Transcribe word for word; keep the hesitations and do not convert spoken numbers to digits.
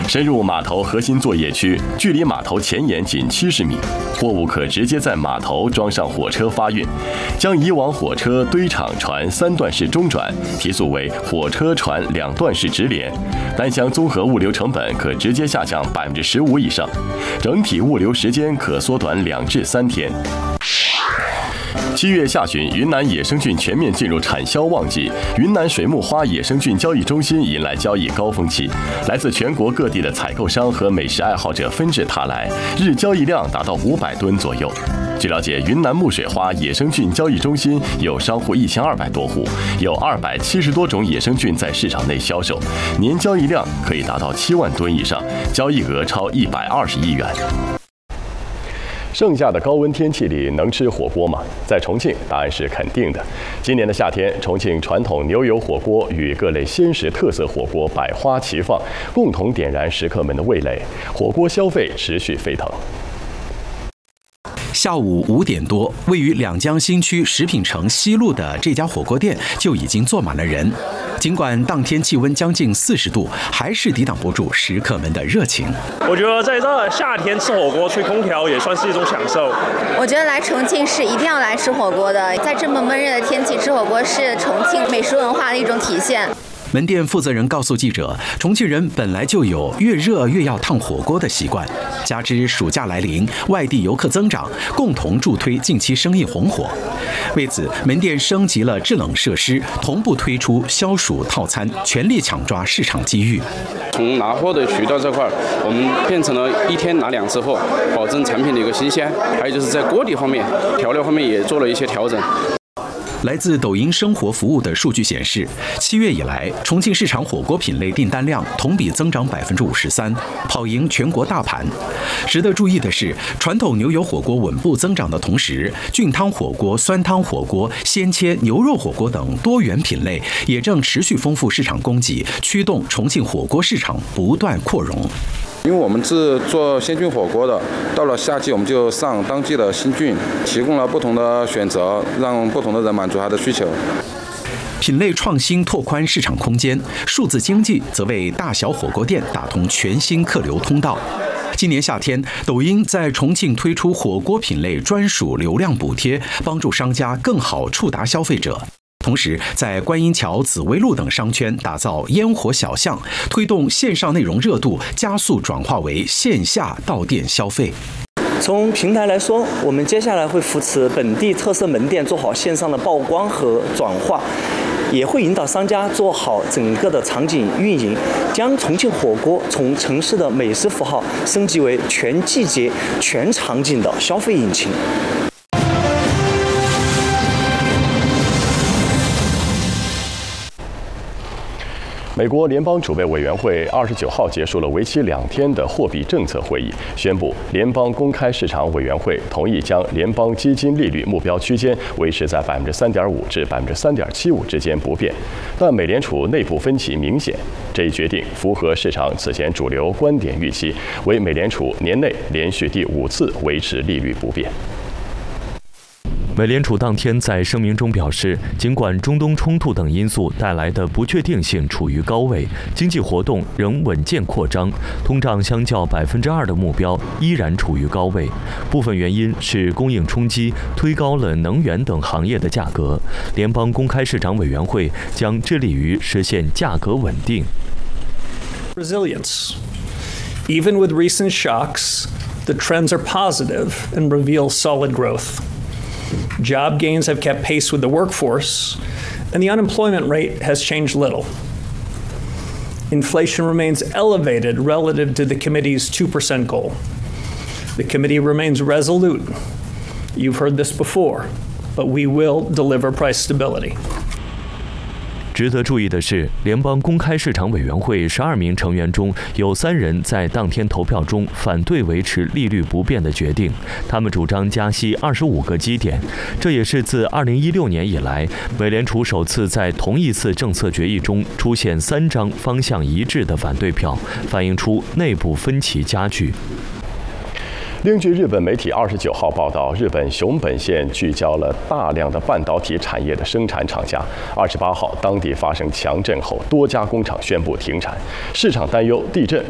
深入码头核心作业区，距离码头前沿仅七十米，货物可直接在码头装上火车发运，将以往火车、堆场、船三段式中转提速为火车、船两段式直连，单箱综合物流成本可直接下降百分之十五以上，整体物流时间可缩短两至三天。七月下旬，云南野生菌全面进入产销旺季，云南水木花野生菌交易中心迎来交易高峰期，来自全国各地的采购商和美食爱好者纷至沓来，日交易量达到五百吨左右。据了解，云南木水花野生菌交易中心有商户一千二百多户，有二百七十多种野生菌在市场内销售，年交易量可以达到七万吨以上，交易额超一百二十亿元。盛夏的高温天气里能吃火锅吗？在重庆，答案是肯定的。今年的夏天，重庆传统牛油火锅与各类鲜食特色火锅百花齐放，共同点燃食客们的味蕾，火锅消费持续沸腾。 下午五点多，位于两江新区食品城西路的这家火锅店就已经坐满了人。尽管当天气温将近四十度，还是抵挡不住食客们的热情。 我觉得在这夏天吃火锅吹空调也算是一种享受。 我觉得来重庆是一定要来吃火锅的，在这么闷热的天气吃火锅是重庆美食文化的一种体现。 门店负责人告诉记者，重庆人本来就有越热越要烫火锅的习惯，加之暑假来临，外地游客增长，共同助推近期生意红火。为此，门店升级了制冷设施，同步推出消暑套餐，全力抢抓市场机遇。 从拿货的渠道这块，我们变成了一天拿两次货，保证产品的一个新鲜。还有就是在锅底方面、调料方面也做了一些调整。 来自抖音生活服务的数据显示，七月以来，重庆市场火锅品类订单量同比增长百分之五十三，跑赢全国大盘。值得注意的是，传统牛油火锅稳步增长的同时，菌汤火锅、酸汤火锅、鲜切牛肉火锅等多元品类也正持续丰富市场供给，驱动重庆火锅市场不断扩容。 因为我们是做鲜菌火锅的，到了夏季我们就上当季的新菌，提供了不同的选择，让不同的人满足他的需求。 品类创新拓宽市场空间，数字经济则为大小火锅店打通全新客流通道。今年夏天，抖音在重庆推出火锅品类专属流量补贴，帮助商家更好触达消费者。同时，在观音桥、紫薇路等商圈打造烟火小巷，推动线上内容热度加速转化为线下到店消费。 从平台来说，我们接下来会扶持本地特色门店做好线上的曝光和转化，也会引导商家做好整个的场景运营，将重庆火锅从城市的美食符号升级为全季节、全场景的消费引擎。 美国联邦储备委员会二十九号结束了为期两天的货币政策会议，宣布联邦公开市场委员会同意将联邦基金利率目标区间维持在百分之三点五至百分之三点七五之间不变，但美联储内部分歧明显。这一决定符合市场此前主流观点预期，为美联储年内连续第五次维持利率不变。 美联储当天在声明中表示，尽管中东冲突等因素带来的不确定性处于高位，经济活动仍稳健扩张，通胀相较百分之二的目标依然处于高位。部分原因是供应冲击推高了能源等行业的价格。联邦公开市场委员会将致力于实现价格稳定。 Resilience. Even with recent shocks, the trends are positive and reveal solid growth.Job gains have kept pace with the workforce, and the unemployment rate has changed little. Inflation remains elevated relative to the committee's two percent goal. The committee remains resolute. You've heard this before, but we will deliver price stability. 值得注意的是，联邦公开市场委员会十二名成员中有三人在当天投票中反对维持利率不变的决定，他们主张加息二十五个基点，这也是自二零一六年以来，美联储首次在同一次政策决议中出现三张方向一致的反对票，反映出内部分歧加剧。 另据日本媒体二十九号报道，日本熊本县聚焦了大量的半导体产业的生产厂家。二十八号，当地发生强震后，多家工厂宣布停产，市场担忧地震